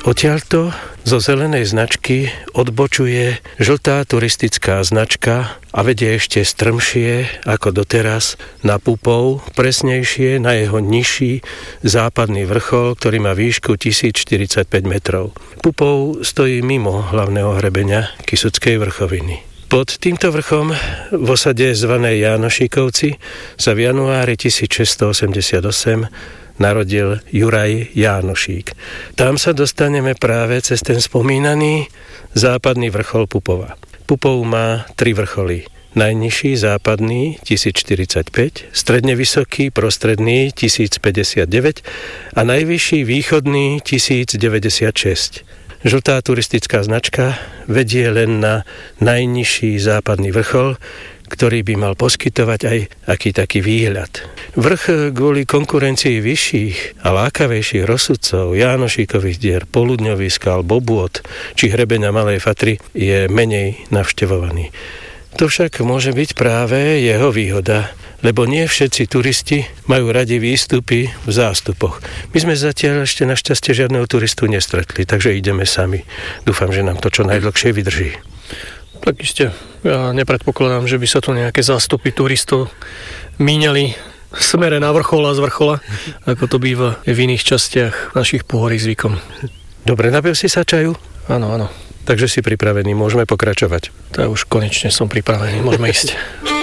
Odtiaľto zo zelenej značky odbočuje žltá turistická značka a vedie ešte strmšie ako doteraz na Pupov, presnejšie na jeho nižší západný vrchol, ktorý má výšku 1045 metrov. Pupov stojí mimo hlavného hrebeňa Kysuckej vrchoviny. Pod týmto vrchom v osade zvanej Jánošíkovci sa v januári 1688 narodil Juraj Jánošík. Tam sa dostaneme práve cez ten spomínaný západný vrchol Pupova. Pupov má 3 vrcholy. Najnižší západný 1045, stredne vysoký prostredný 1059 a najvyšší východný 1096. Žltá turistická značka vedie len na najnižší západný vrchol, ktorý by mal poskytovať aj aký taký výhľad. Vrch kvôli konkurencii vyšších a lákavejších rozsudcov Jánošíkových dier, Poludňových skal, Bobôt či hrebeňa Malej Fatry je menej navštevovaný. To však môže byť práve jeho výhoda, lebo nie všetci turisti majú radi výstupy v zástupoch. My sme zatiaľ ešte našťastie žiadneho turistu nestretli, takže ideme sami. Dúfam, že nám to čo najdlhšie vydrží. Tak iste, ja nepredpokladám, že by sa tu nejaké zástupy turistov míňali v smere na vrchol a z vrchola, ako to býva v iných častiach našich pôhorí zvykom. Dobre, napil si sa čaju? Áno, áno. Takže si pripravený, môžeme pokračovať. Tak už konečne som pripravený, môžeme ísť.